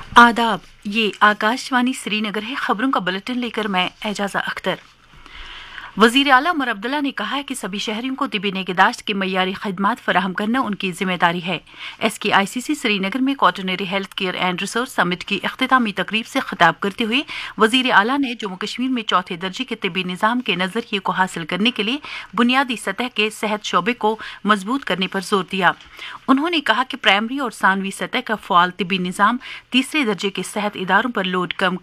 आदाब। ये आकाशवाणी श्रीनगर है। खबरों का बुलेटिन लेकर मैं एजाजा अख्तर। वजीर आला उमर अब्दुल्ला ने कहा है कि सभी शहरियों को तिबी निगहदाश्त की मय्यारी खदमात फराहम करना उनकी जिम्मेदारी है। SKICC श्रीनगर में quaternary health care and resource summit की इख्तितामी तकरीब से खिताब करते हुए वजीर आला ने जम्मू कश्मीर में चौथे दर्जे के तिबी निज़ाम के नजरिए को हासिल करने के लिए बुनियादी सतह के सेहत शोबे को मजबूत करने पर जोर दिया। उन्होंने कहा कि प्राइमरी और सानवी सतह का फ़आल तिबी निज़ाम तीसरे दर्जे के सेहत इदारों पर लोड कम